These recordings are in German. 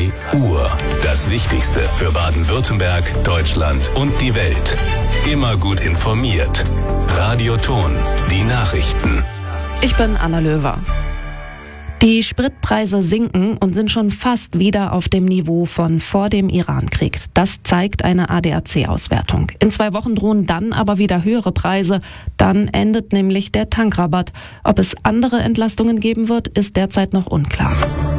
3 Uhr. Das Wichtigste für Baden-Württemberg, Deutschland und die Welt. Immer gut informiert. Radioton, die Nachrichten. Ich bin Anna Löwer. Die Spritpreise sinken und sind schon fast wieder auf dem Niveau von vor dem Irankrieg. Das zeigt eine ADAC-Auswertung. In 2 Wochen drohen dann aber wieder höhere Preise. Dann endet nämlich der Tankrabatt. Ob es andere Entlastungen geben wird, ist derzeit noch unklar.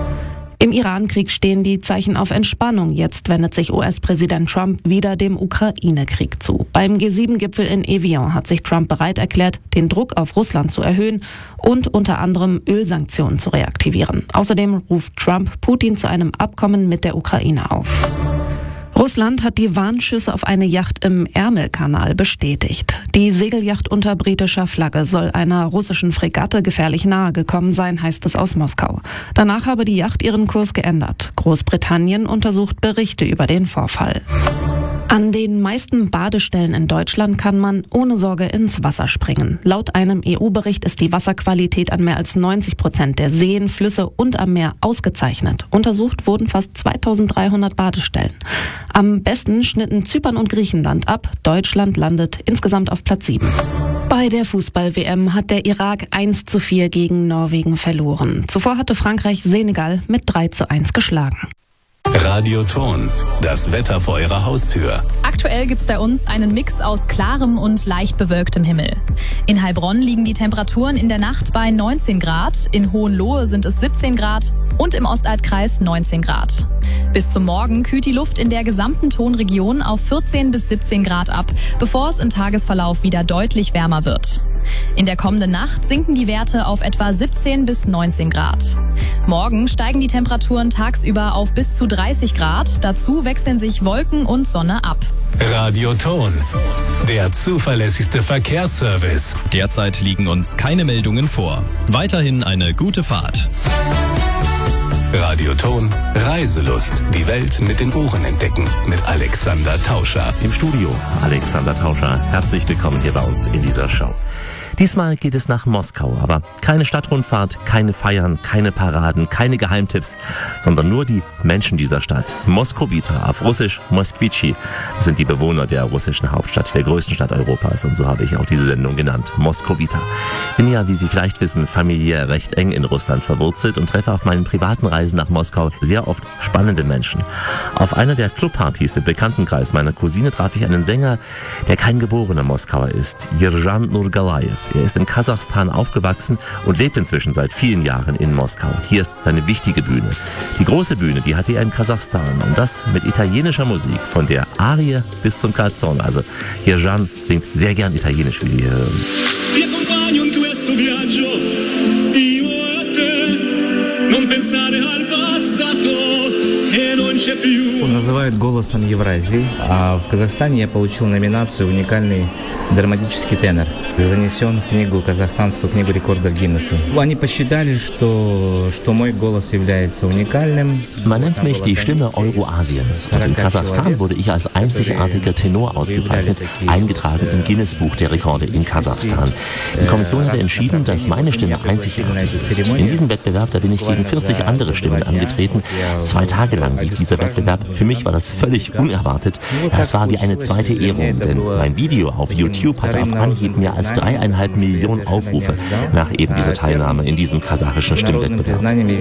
Im Irankrieg stehen die Zeichen auf Entspannung. Jetzt wendet sich US-Präsident Trump wieder dem Ukraine-Krieg zu. Beim G7-Gipfel in Evian hat sich Trump bereit erklärt, den Druck auf Russland zu erhöhen und unter anderem Ölsanktionen zu reaktivieren. Außerdem ruft Trump Putin zu einem Abkommen mit der Ukraine auf. Russland hat die Warnschüsse auf eine Yacht im Ärmelkanal bestätigt. Die Segelyacht unter britischer Flagge soll einer russischen Fregatte gefährlich nahe gekommen sein, heißt es aus Moskau. Danach habe die Yacht ihren Kurs geändert. Großbritannien untersucht Berichte über den Vorfall. An den meisten Badestellen in Deutschland kann man ohne Sorge ins Wasser springen. Laut einem EU-Bericht ist die Wasserqualität an mehr als 90% der Seen, Flüsse und am Meer ausgezeichnet. Untersucht wurden fast 2300 Badestellen. Am besten schnitten Zypern und Griechenland ab. Deutschland landet insgesamt auf Platz 7. Bei der Fußball-WM hat der Irak 1:4 gegen Norwegen verloren. Zuvor hatte Frankreich Senegal mit 3:1 geschlagen. Radioton, das Wetter vor Ihrer Haustür. Aktuell gibt's bei uns einen Mix aus klarem und leicht bewölktem Himmel. In Heilbronn liegen die Temperaturen in der Nacht bei 19 Grad, in Hohenlohe sind es 17 Grad und im Ostalbkreis 19 Grad. Bis zum Morgen kühlt die Luft in der gesamten Tonregion auf 14 bis 17 Grad ab, bevor es im Tagesverlauf wieder deutlich wärmer wird. In der kommenden Nacht sinken die Werte auf etwa 17 bis 19 Grad. Morgen steigen die Temperaturen tagsüber auf bis zu 30 Grad. Dazu wechseln sich Wolken und Sonne ab. Radioton, der zuverlässigste Verkehrsservice. Derzeit liegen uns keine Meldungen vor. Weiterhin eine gute Fahrt. Radioton, Reiselust. Die Welt mit den Ohren entdecken. Mit Alexander Tauscher. Im Studio Alexander Tauscher. Herzlich willkommen hier bei uns in dieser Show. Diesmal geht es nach Moskau, aber keine Stadtrundfahrt, keine Feiern, keine Paraden, keine Geheimtipps, sondern nur die Menschen dieser Stadt. Moskowita, auf Russisch Moskwichi, sind die Bewohner der russischen Hauptstadt, der größten Stadt Europas, und so habe ich auch diese Sendung genannt, Moskowita. Bin ja, wie Sie vielleicht wissen, familiär recht eng in Russland verwurzelt und treffe auf meinen privaten Reisen nach Moskau sehr oft spannende Menschen. Auf einer der Clubpartys im Bekanntenkreis meiner Cousine traf ich einen Sänger, der kein geborener Moskauer ist, Yerjan Nurgalayev. Er ist in Kasachstan aufgewachsen und lebt inzwischen seit vielen Jahren in Moskau. Hier ist seine wichtige Bühne. Die große Bühne, die hatte er in Kasachstan, und das mit italienischer Musik, von der Arie bis zum Calzone. Also Yerjan singt sehr gern Italienisch, wie Sie hier hören. Он называют голосом Евразии, а в Казахстане я получил номинацию «Уникальный драматический тенор». Занесен в книгу, казахстанскую книгу рекордов Гиннесса. Они посчитали, что мой голос является уникальным. Man nennt mich die Stimme Euroasiens. Und in Kasachstan wurde ich als einzigartiger Tenor ausgezeichnet, eingetragen im Guinness-Buch der Rekorde in Kasachstan. Die Kommission hatte entschieden, dass meine Stimme einzigartig ist. In diesem Wettbewerb, da bin ich gegen 40 andere Stimmen angetreten. 2 Tage lang lief dieser Wettbewerb. Für mich war das völlig unerwartet. Das war wie eine zweite Ehrung, denn mein Video auf YouTube hatte auf Anhieb mehr als 3,5 Millionen Aufrufe nach eben dieser Teilnahme in diesem kasachischen Stimmwettbewerb.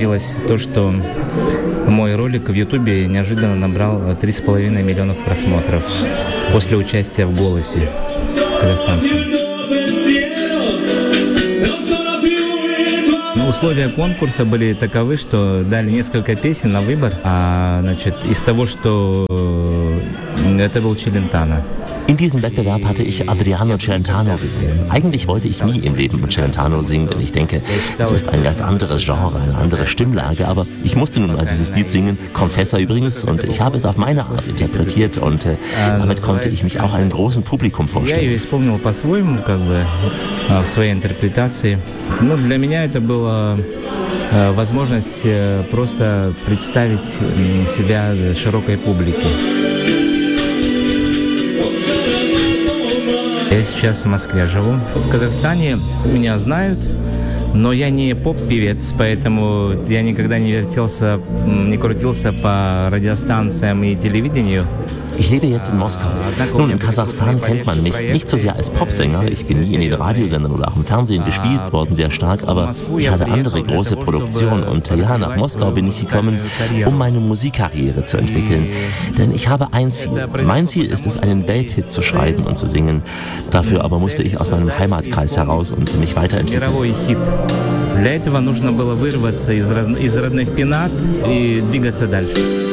Мой ролик в Ютубе неожиданно набрал 3,5 миллионов просмотров после участия в «Голосе» казахстанском. Условия конкурса были таковы, что дали несколько песен на выбор. Из того, что это был Челентано. In diesem Wettbewerb hatte ich Adriano Celentano gesungen. Eigentlich wollte ich nie im Leben mit Celentano singen, denn ich denke, es ist ein ganz anderes Genre, eine andere Stimmlage, aber ich musste nun mal dieses Lied singen, Confessa übrigens, und ich habe es auf meine Art interpretiert, und damit konnte ich mich auch einem großen Publikum vorstellen. Я ее исполнил по-своему, в своей интерпретации. Для меня это была возможность просто представить себя широкой публике. Я сейчас в Москве живу. В Казахстане меня знают, Но я не поп-певец, поэтому я никогда не крутился по радиостанциям и телевидению. Ich lebe jetzt in Moskau. Nun, in Kasachstan kennt man mich nicht so sehr als Popsänger. Ich bin nie in den Radiosendern oder auch im Fernsehen gespielt worden, sehr stark, aber ich hatte andere große Produktionen. Und ja, nach Moskau bin ich gekommen, um meine Musikkarriere zu entwickeln. Denn ich habe ein Ziel. Mein Ziel ist es, einen Welthit zu schreiben und zu singen. Dafür aber musste ich aus meinem Heimatkreis heraus und mich weiterentwickeln. Для этого нужно было вырваться из родных пенат и двигаться дальше.